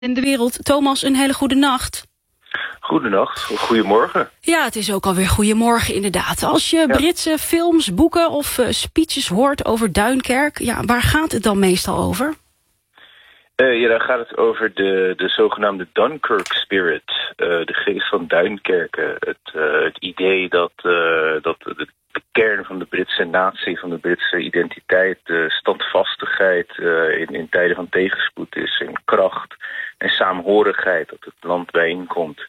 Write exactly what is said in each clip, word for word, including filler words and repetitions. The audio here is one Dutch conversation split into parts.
In de wereld. Thomas, een hele goede nacht. Goedenacht, goedemorgen. Ja, het is ook alweer goedemorgen inderdaad. Als je ja. Britse films, boeken of uh, speeches hoort over Duinkerk, ja, waar gaat het dan meestal over? Uh, ja, dan gaat het over de, de zogenaamde Dunkirk spirit, uh, de geest van Duinkerken. Het, uh, het idee dat, uh, dat de, de kern van de Britse natie, van de Britse identiteit, de standvastigheid uh, in, in tijden van tegenspoed is, en kracht en saamhorigheid, dat het land bijeenkomt.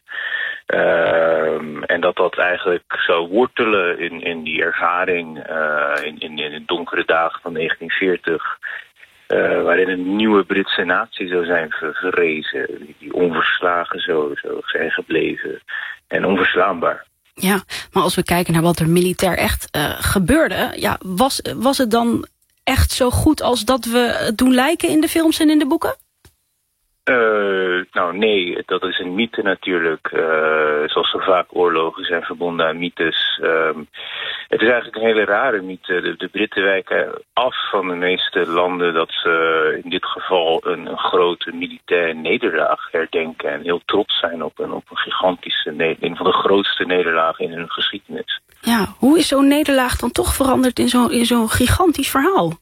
Uh, en dat dat eigenlijk zou wortelen in, in die ervaring uh, in, in, in de donkere dagen van negentien veertig... Uh, waarin een nieuwe Britse natie zou zijn verrezen, die onverslagen zou, zou zijn gebleven en onverslaanbaar. Ja, maar als we kijken naar wat er militair echt uh, gebeurde, ja, was, was het dan echt zo goed als dat we het doen lijken in de films en in de boeken? Uh, nou nee, dat is een mythe natuurlijk. Uh, zoals zo vaak oorlogen zijn verbonden aan mythes. Uh, het is eigenlijk een hele rare mythe. De, de Britten wijken af van de meeste landen dat ze in dit geval een, een grote militaire nederlaag herdenken en heel trots zijn op een, op een gigantische, een van de grootste nederlagen in hun geschiedenis. Ja, hoe is zo'n nederlaag dan toch veranderd in zo'n in zo'n gigantisch verhaal?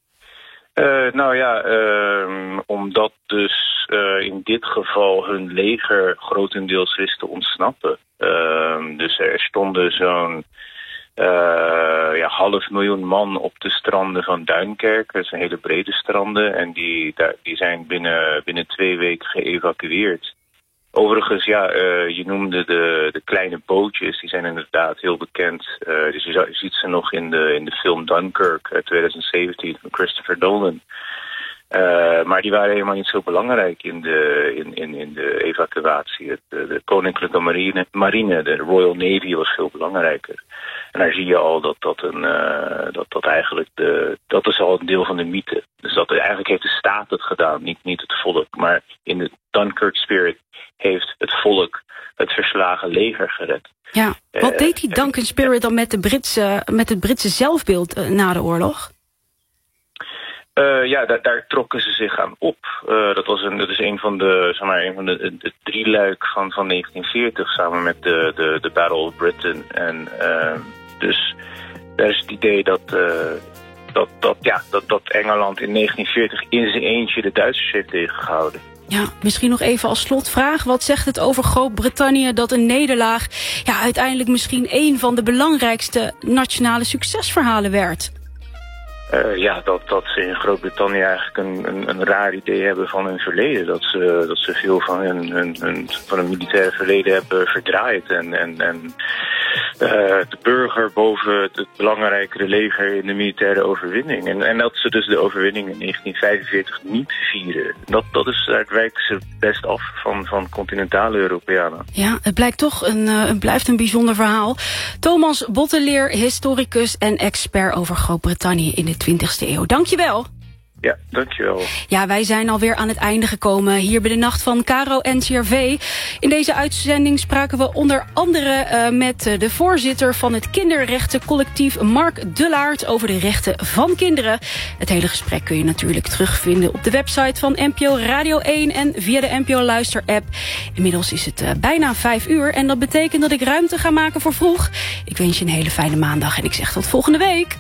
Uh, nou ja, uh, omdat dus uh, in dit geval hun leger grotendeels wist te ontsnappen. Uh, dus er stonden zo'n uh, ja, half miljoen man op de stranden van Duinkerk. Dat zijn hele brede stranden en die, die zijn binnen, binnen twee weken geëvacueerd. Overigens, ja, uh, je noemde de, de kleine bootjes, die zijn inderdaad heel bekend. Uh, dus je, je ziet ze nog in de, in de film Dunkirk uit twintig zeventien van Christopher Nolan. Uh, maar die waren helemaal niet zo belangrijk in de, in, in, in de evacuatie. Het, de, de koninklijke marine, marine, de Royal Navy, was veel belangrijker. En daar zie je al dat dat, een, uh, dat, dat eigenlijk de, dat is al een deel van de mythe. Dus dat eigenlijk heeft de staat het gedaan, niet, niet het volk. Maar in de Dunkirk spirit heeft het volk het verslagen leger gered. Ja, wat deed die Duncan spirit dan met, de Britse, met het Britse zelfbeeld uh, na de oorlog? Uh, ja, daar, daar trokken ze zich aan op. Uh, dat, was een, dat is een van de, zeg maar, een van de, de drieluik van, van negentien veertig samen met de, de, de Battle of Britain. En uh, dus daar is het idee dat, uh, dat, dat, ja, dat, dat Engeland in negentien veertig in zijn eentje de Duitsers heeft tegengehouden. Ja, misschien nog even als slotvraag. Wat zegt het over Groot-Brittannië dat een nederlaag ja, uiteindelijk misschien een van de belangrijkste nationale succesverhalen werd? Uh, ja, dat, dat ze in Groot-Brittannië eigenlijk een, een, een raar idee hebben van hun verleden. Dat ze, dat ze veel van hun, hun, hun, van hun militaire verleden hebben verdraaid. En, en, en uh, de burger boven het belangrijkere leger in de militaire overwinning. En, en dat ze dus de overwinning in negentien vijfenveertig niet vieren. Dat, dat is, daar wijken ze best af van, van continentale Europeanen. Ja, het blijkt toch een, uh, het blijft een bijzonder verhaal. Thomas Botteleer, historicus en expert over Groot-Brittannië in de twintigste eeuw. Dankjewel. Ja, dankjewel. Ja, wij zijn alweer aan het einde gekomen hier bij de Nacht van Caro N C R V. In deze uitzending spraken we onder andere uh, met uh, de voorzitter van het kinderrechtencollectief Mark Dullaert over de rechten van kinderen. Het hele gesprek kun je natuurlijk terugvinden op de website van N P O Radio één en via de N P O Luister app. Inmiddels is het uh, bijna vijf uur en dat betekent dat ik ruimte ga maken voor vroeg. Ik wens je een hele fijne maandag en ik zeg tot volgende week.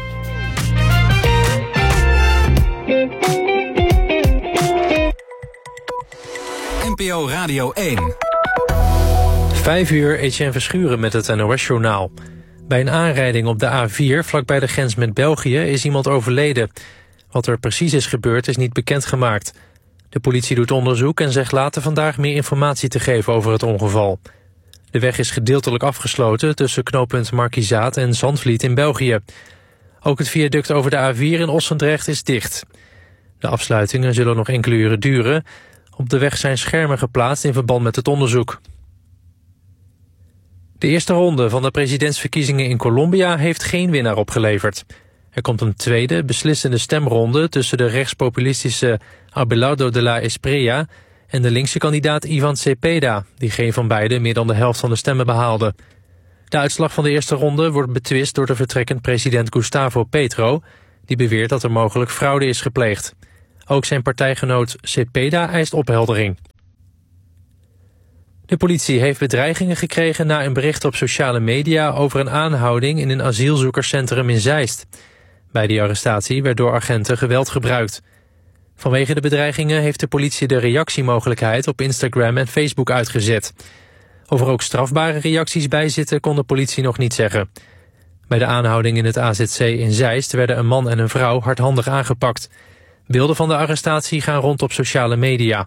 N P O Radio één. Vijf uur, Etienne Verschuren met het N O S-journaal. Bij een aanrijding op de A vier, vlakbij de grens met België, is iemand overleden. Wat er precies is gebeurd, is niet bekendgemaakt. De politie doet onderzoek en zegt later vandaag meer informatie te geven over het ongeval. De weg is gedeeltelijk afgesloten tussen knooppunt Markizaat en Zandvliet in België. Ook het viaduct over de A vier in Ossendrecht is dicht. De afsluitingen zullen nog enkele uren duren. Op de weg zijn schermen geplaatst in verband met het onderzoek. De eerste ronde van de presidentsverkiezingen in Colombia heeft geen winnaar opgeleverd. Er komt een tweede, beslissende stemronde tussen de rechtspopulistische Abelardo de la Espriella en de linkse kandidaat Ivan Cepeda, die geen van beiden meer dan de helft van de stemmen behaalde. De uitslag van de eerste ronde wordt betwist door de vertrekkend president Gustavo Petro, die beweert dat er mogelijk fraude is gepleegd. Ook zijn partijgenoot Cepeda eist opheldering. De politie heeft bedreigingen gekregen na een bericht op sociale media over een aanhouding in een asielzoekerscentrum in Zeist. Bij die arrestatie werd door agenten geweld gebruikt. Vanwege de bedreigingen heeft de politie de reactiemogelijkheid op Instagram en Facebook uitgezet. Of er ook strafbare reacties bij zitten kon de politie nog niet zeggen. Bij de aanhouding in het A Z C in Zeist werden een man en een vrouw hardhandig aangepakt. Beelden van de arrestatie gaan rond op sociale media.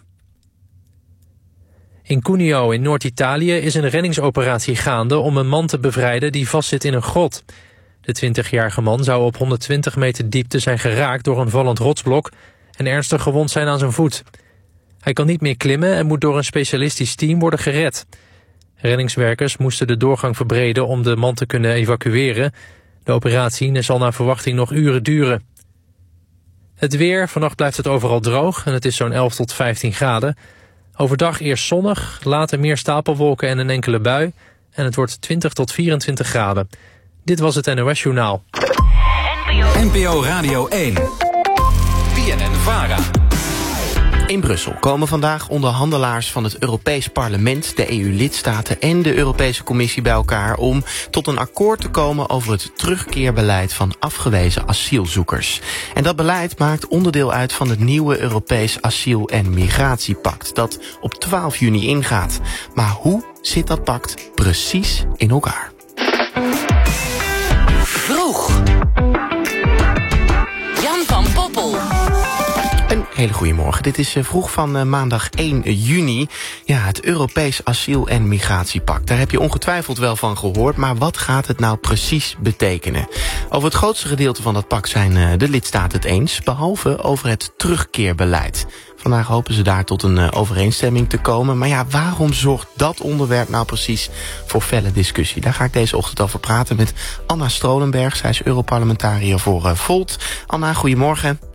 In Cuneo in Noord-Italië is een reddingsoperatie gaande om een man te bevrijden die vastzit in een grot. De twintigjarige man zou op honderdtwintig meter diepte zijn geraakt door een vallend rotsblok en ernstig gewond zijn aan zijn voet. Hij kan niet meer klimmen en moet door een specialistisch team worden gered. Reddingswerkers moesten de doorgang verbreden om de man te kunnen evacueren. De operatie zal naar verwachting nog uren duren. Het weer, vannacht blijft het overal droog en het is zo'n elf tot vijftien graden. Overdag eerst zonnig, later meer stapelwolken en een enkele bui. En het wordt twintig tot vierentwintig graden. Dit was het N O S Journaal. N P O Radio één. B N N-Vara. In Brussel komen vandaag onderhandelaars van het Europees Parlement, de E U-lidstaten en de Europese Commissie bij elkaar om tot een akkoord te komen over het terugkeerbeleid van afgewezen asielzoekers. En dat beleid maakt onderdeel uit van het nieuwe Europees Asiel- en Migratiepact dat op twaalf juni ingaat. Maar hoe zit dat pact precies in elkaar? Vroeg. Jan van Poppel. Een hele goede morgen. Dit is vroeg van maandag één juni. Ja, het Europees Asiel- en Migratiepact. Daar heb je ongetwijfeld wel van gehoord, maar wat gaat het nou precies betekenen? Over het grootste gedeelte van dat pact zijn de lidstaten het eens, behalve over het terugkeerbeleid. Vandaag hopen ze daar tot een overeenstemming te komen. Maar ja, waarom zorgt dat onderwerp nou precies voor felle discussie? Daar ga ik deze ochtend over praten met Anna Strolenberg. Zij is Europarlementariër voor uh, Volt. Anna, goedemorgen.